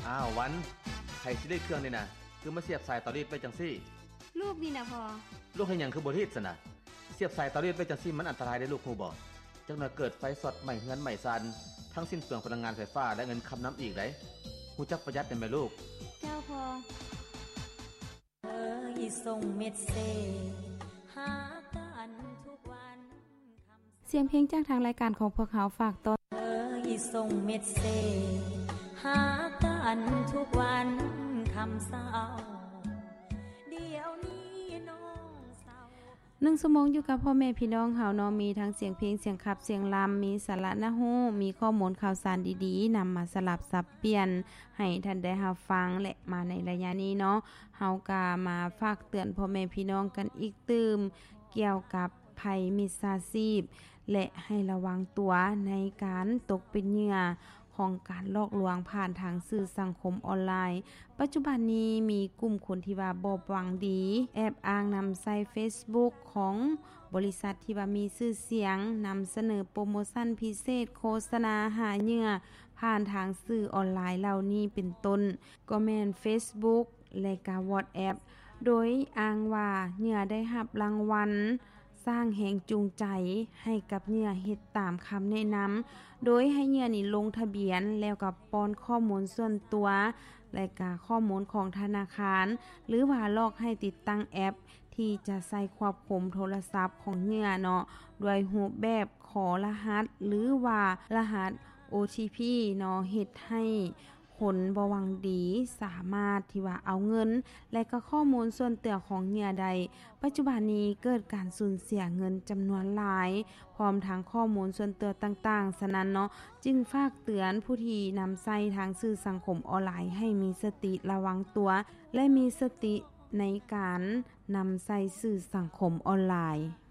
วันใครสิได้เครื่องนี่นะคือมาเสียบสายต่อรีดไปจังซี่ลูกนี่นะพอลูกเฮ็ดหยังคือบ่รีดซะนะเสียบสายต่อรีดไปจังซี่มันอันตรายได้ลูกฮู้บ่จักหน่อยเกิดไฟช็อตไหม้เฮือนไหม้ซันทั้งสิ้นเปลืองพลังงานไฟฟ้าและเงินคำน้ำอีกได้ฮู้จักประหยัดได้ไหมลูกเจ้าพอส่งเม็ดเซหากันทุกวันเสียงเพลงจากทางรายการของพวกเขาฝากต้นส่งเม็ดเซหากันทุกวันคำเศร้าเดี๋ยวนี้น้องเศร้า 1 ชั่วโมงอยู่กับพ่อแม่พี่น้องเฮาเนาะมีทั้งเสียงเพลงเสียงขับเสียงลำมีสาระน่าฮู้มีข้อมูลข่าวสารดีๆนำมาสลับสับเปลี่ยนให้ท่านได้รับฟังและมาในระยะนี้เนาะเฮาก็มาฝากเตือนพ่อแม่พี่น้องกันอีกตื่มเกี่ยวกับภัยมิจฉาชีพและให้ระวังตัวในการตกเป็นเหยื่อของการลอกลวงผ่านทางสื่อสังคมออนไลน์ปัจจุบันนี้มีกลุ่มคนที่ว่าบ่หวังดีแอบอ้างนำใส่ Facebook ของบริษัทที่ว่ามีชื่อเสียงนำเสนอโปรโมชั่นพิเศษโฆษณาหาเหยื่อผ่านทางสื่อออนไลน์เหล่านี้เป็นต้นก็แม่น Facebook และก็ WhatsApp โดยอ้างว่าเหยื่อได้รับรางวัลสร้างแรงจูงใจให้กับเหยื่อเฮ็ดตามคำแนะนำโดยให้เหยื่อนี่ลงทะเบียนแล้วก็ป้อนข้อมูลส่วนตัวและก็ข้อมูลของธนาคารหรือว่าลอกให้ติดตั้งแอปที่จะใส่ควบคุมโทรศัพท์ของเหยื่อเนาะด้วยรูปแบบขอรหัสหรือว่ารหัส OTP เนาะเฮ็ดให้คนบ่หวังดีสามารถที่ว่าเอาเงินและก็ข้อมูลส่วนตัวของเหยื่อใดปัจจุบันนี้เกิดการสูญเสียเงินจำนวนหลายพร้อมทั้งข้อมูลส่วนตัวต่างๆฉะนั้นเนาะจึงฝากเตือนผู้ที่นำใช้ทางสื่อสังคมออนไลน์ให้มีสติระวังตัวและมีสติในการนำใช้สื่อสังคมออนไลน์